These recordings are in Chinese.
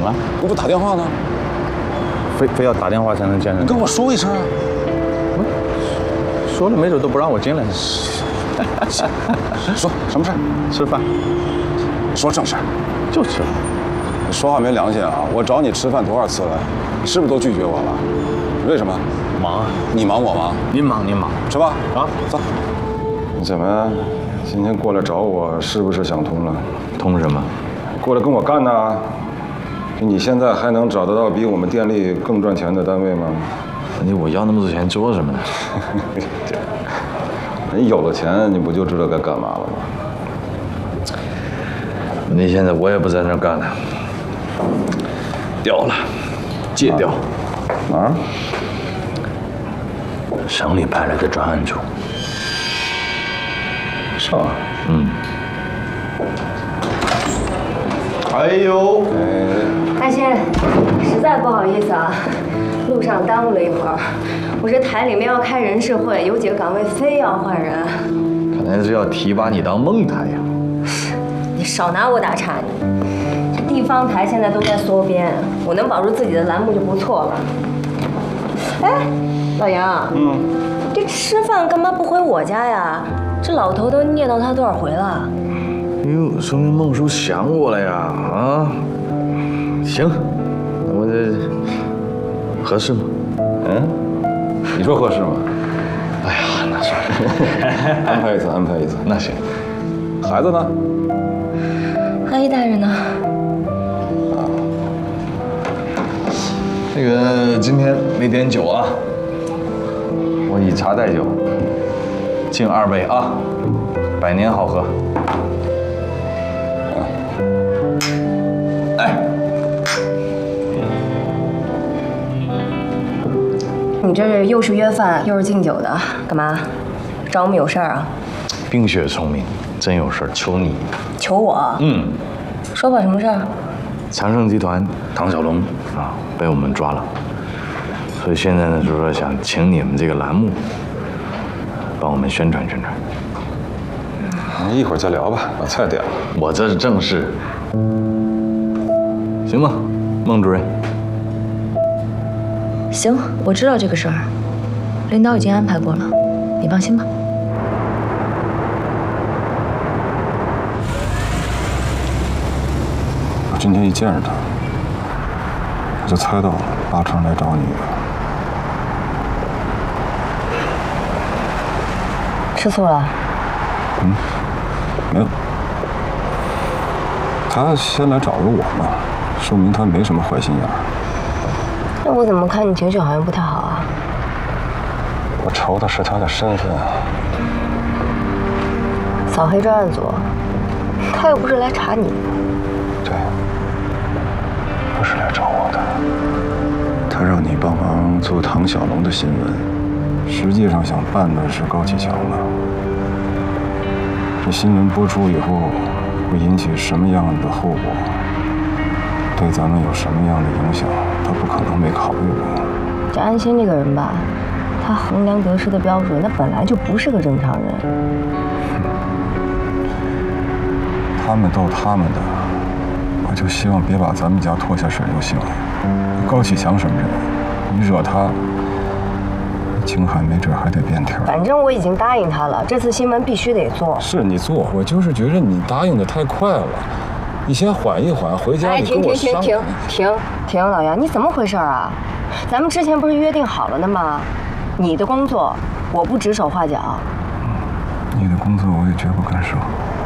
了？ 你不打电话呢？ 非要打电话才能见人？ 你跟我说一声啊！ 说了没准都不让我进来。 说什么事儿？ 吃饭。 说正事儿。 就吃饭。 你说话没良心啊！我找你吃饭多少次了，你是不是都拒绝我了？为什么？ 忙啊！ 你忙我忙？ 您忙您忙。 吃吧。 啊， 走。你怎么今天过来找我？是不是想通了？ 通什么？ 过来跟我干呐！你现在还能找得到比我们电力更赚钱的单位吗？ 我要那么多钱做什么呢？ 你有了钱，你不就知道该干嘛了吗？ 那现在我也不在那儿干了，掉了，戒掉。 哪儿？ 省里派来的专案组。 是吧？ 嗯。哎呦！ 阿新，实在不好意思啊，路上耽误了一会儿。我这台里面要开人事会，有几个岗位非要换人。 看来是要提拔你当梦台呀。 你少拿我打岔你！这地方台现在都在缩编，我能保住自己的栏目就不错了。哎，老杨，这吃饭干嘛不回我家呀？这老头都念叨他多少回了？ 哎呦，说明孟叔想我了呀！啊，行，我这合适吗？ 你说合适吗？ 哎呀，那算了， 安排一次，安排一次。 那行。 孩子呢？ 阿姨带着呢。 那个今天没点酒啊，我以茶代酒，敬2杯啊，百年好合。哎， 你这是又是约饭又是敬酒的，干嘛？找我们有事儿啊？ 冰雪聪明，真有事儿求你。 求我？说吧，什么事儿？ 长盛集团唐小龙啊被我们抓了，所以现在呢就是说想请你们这个栏目帮我们宣传宣传。 一会儿再聊吧，把菜点了。 我这是正事，行吗，孟主任？ 行，我知道这个事儿，领导已经安排过了，你放心吧。 我今天一见着他，我就猜到8成来找你的。 吃醋了？ 没有。他先来找的我嘛，说明他没什么坏心眼儿。 那我怎么看你情绪好像不太好啊？ 我愁的是他的身份啊。 扫黑专案组，他又不是来查你的。 对，不是来找我的。他让你帮忙做唐小龙的新闻，实际上想办的是高启强的。这新闻播出以后，会引起什么样的后果？对咱们有什么样的影响？他不可能没考虑过。 这安心这个人吧，他衡量得失的标准，那本来就不是个正常人。 他们斗他们的，我就希望别把咱们家拖下水就行了。高启强什么人？你惹他，青海没准还得变天。 反正我已经答应他了，这次新闻必须得做。 是你做，我就是觉得你答应的太快了。你先缓一缓，回家你跟我商量。 停，老杨，你怎么回事啊？咱们之前不是约定好了的吗？你的工作我不指手画脚。 你的工作我也绝不干涉。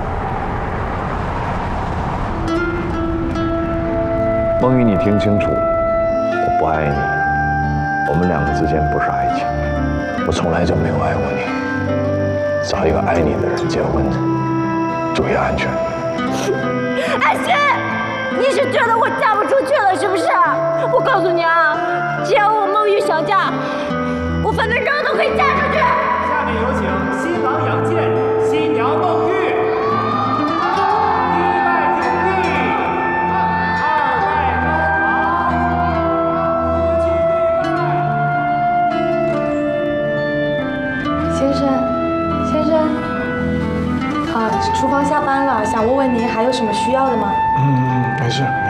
孟玉，你听清楚，我不爱你，我们2个之间不是爱情，我从来就没有爱过你。找一个爱你的人结婚，注意安全。 安心，你是觉得我嫁不出去了是不是？我告诉你啊，只要我孟玉想嫁，我分分钟都可以嫁出去。 下面有请新郎杨健、新娘孟玉。 厨房下班了，想问问您还有什么需要的吗？ 没事。